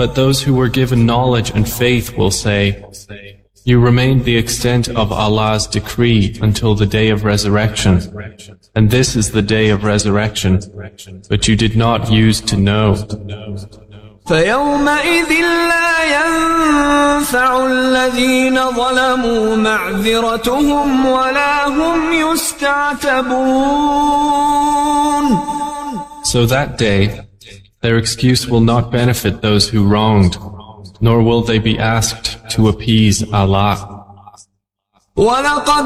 But those who were given knowledge and faith will say, you remained the extent of Allah's decree until the day of resurrection, and this is the day of resurrection, but you did not use to know. فيومئذ لا ينفع الذين ظلموا معذرتهم ولا هم يستعتبون. So that day, their excuse will not benefit those who wronged, nor will they be asked to appease Allah.